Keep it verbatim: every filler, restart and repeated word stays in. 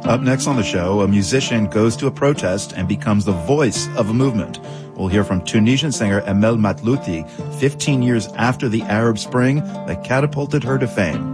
Up next on the show, a musician goes to a protest and becomes the voice of a movement. We'll hear from Tunisian singer Emel Matlouti fifteen years after the Arab Spring that catapulted her to fame.